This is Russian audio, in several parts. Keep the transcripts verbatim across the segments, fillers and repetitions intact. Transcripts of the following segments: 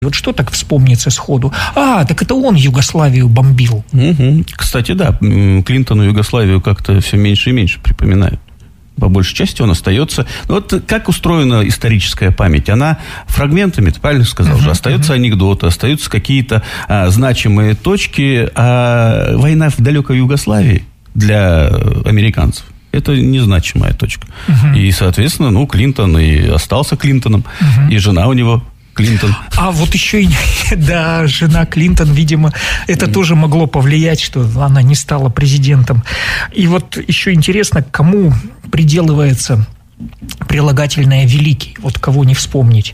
Вот что так вспомнится сходу? А, так это он Югославию бомбил. Угу. Кстати, да, Клинтону Югославию как-то все меньше и меньше припоминают. По большей части он остается... Вот как устроена историческая память? Она фрагментами, ты правильно сказал, uh-huh, же, остаются uh-huh. анекдоты, остаются какие-то а, значимые точки. А война в далекой Югославии для американцев — это незначимая точка. Uh-huh. И, соответственно, ну, Клинтон и остался Клинтоном, uh-huh. и жена у него... Клинтон. А вот еще и, да, жена Клинтон, видимо, это mm. тоже могло повлиять, что она не стала президентом. И вот еще интересно, кому приделывается прилагательное «великий», вот кого не вспомнить.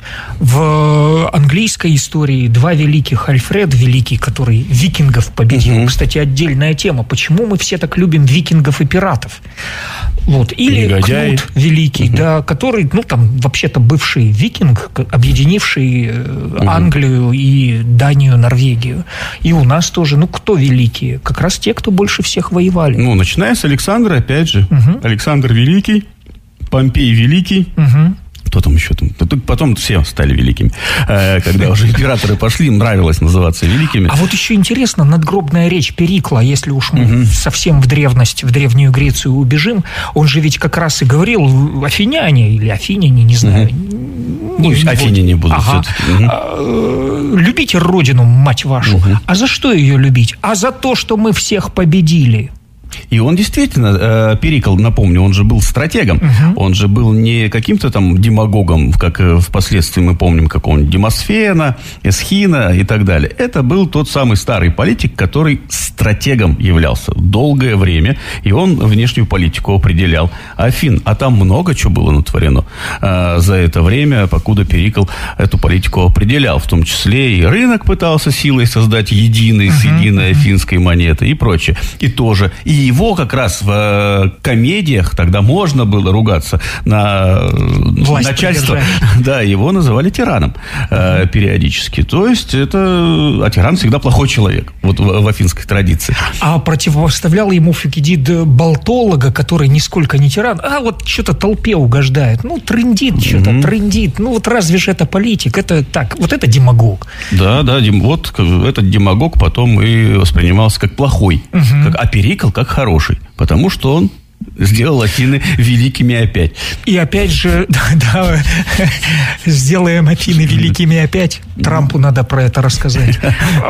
В английской истории два великих: Альфред Великий, который викингов победил. Uh-huh. Кстати, отдельная тема. Почему мы все так любим викингов и пиратов? Вот. Или Негодяй. Кнут Великий, uh-huh. да, который, ну, там, вообще-то бывший викинг, объединивший uh-huh. Англию и Данию, Норвегию. И у нас тоже, ну, кто великие? Как раз те, кто больше всех воевали. Ну, начиная с Александра, опять же. Uh-huh. Александр Великий, Помпей Великий. Угу. Кто там еще там? Потом все стали великими. Когда уже императоры пошли, им нравилось называться великими. А вот еще интересно, надгробная речь Перикла, если уж мы угу. совсем в древность, в Древнюю Грецию убежим, он же ведь как раз и говорил, афиняне или афиняне, не знаю. Угу. Не, не афиняне будут ага. все-таки. Угу. А, любите родину, мать вашу. Угу. А за что ее любить? А за то, что мы всех победили. И он действительно, Перикл, напомню, он же был стратегом. Uh-huh. Он же был не каким-то там демагогом, как впоследствии мы помним какого-нибудь Демосфена, Эсхина и так далее. Это был тот самый старый политик, который стратегом являлся долгое время. И он внешнюю политику определял. Афин, а там много чего было натворено а, за это время, покуда Перикл эту политику определял. В том числе и рынок пытался силой создать единый, uh-huh. с единой афинской монетой и прочее. И тоже... И его как раз в э, комедиях тогда можно было ругаться на власть начальство. поддержать. Да, его называли тираном э, периодически. То есть это... А тиран всегда плохой человек. Вот в, в афинской традиции. А противопоставлял ему Фукидид болтолога, который нисколько не тиран, а вот что-то толпе угождает. Ну, трындит что-то, mm-hmm. трындит. Ну, вот разве же это политик? Это так, вот это демагог. Да, да, дем, вот этот демагог потом и воспринимался как плохой. Mm-hmm. Как, а Перикл как хороший, потому что он сделал Афины великими опять. И опять же, да, да, сделаем Афины великими опять. Трампу надо про это рассказать.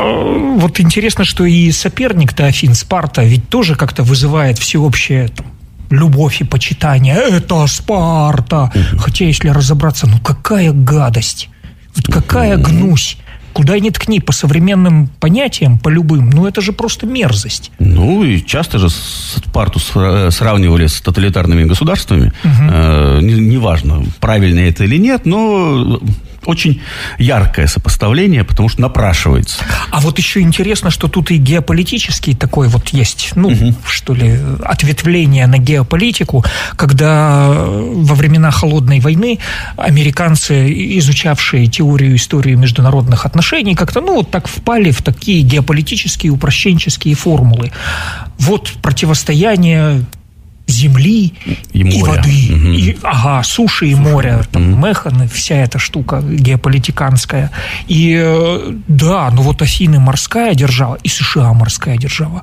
Вот интересно, что и соперник-то Афин, Спарта, ведь тоже как-то вызывает всеобщее там любовь и почитание. Это Спарта. Хотя, если разобраться, ну какая гадость, вот какая гнусь. Куда ни ткни, по современным понятиям, по любым, ну это же просто мерзость. Ну и часто же Спарту сравнивали с тоталитарными государствами. Угу. Э, неважно, правильно это или нет, но очень яркое сопоставление, потому что напрашивается. А вот еще интересно, что тут и геополитический такой вот есть, ну, угу. что ли, ответвление на геополитику, когда во времена Холодной войны американцы, изучавшие теорию и историю международных отношений, как-то, ну, вот так впали в такие геополитические упрощенческие формулы. Вот противостояние земли и, и воды, угу. и, ага, суши и моря, там, угу. Механ, вся эта штука геополитиканская. И да, ну вот Афины морская держава, и США морская держава.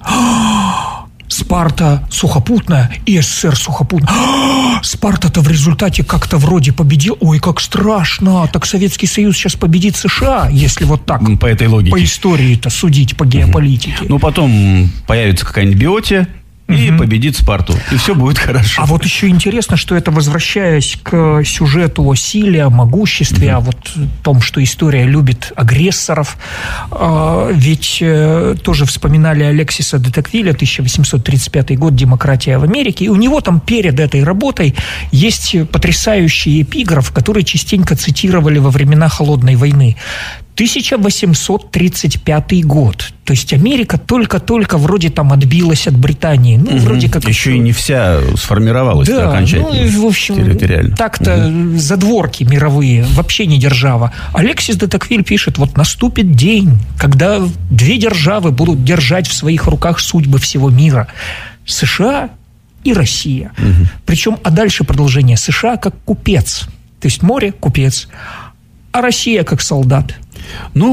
Спарта сухопутная, и СССР сухопутная. Спарта-то в результате как-то вроде победил. Ой, как страшно. Так Советский Союз сейчас победит США, если вот так. По этой логике. По истории-то судить, по геополитике. Угу. Ну, потом появится какая-нибудь Биотия и угу. победит Спарту. И все будет хорошо. А вот еще интересно, что это, возвращаясь к сюжету о силе, о могуществе, угу. о вот том, что история любит агрессоров. Ведь тоже вспоминали Алексиса де Токвиля, тысяча восемьсот тридцать пятый год, «Демократия в Америке». И у него там перед этой работой есть потрясающий эпиграф, который частенько цитировали во времена Холодной войны. тысяча восемьсот тридцать пятый год. То есть Америка только-только вроде там отбилась от Британии. Ну, угу. вроде как... Еще и не вся сформировалась, да, окончательно. Ну, в общем, так-то угу. задворки мировые, вообще не держава. Алексис де Токвиль пишет, вот наступит день, когда две державы будут держать в своих руках судьбы всего мира. США и Россия. Угу. Причем, а дальше продолжение. США как купец. То есть море – купец, а Россия как солдат. Ну,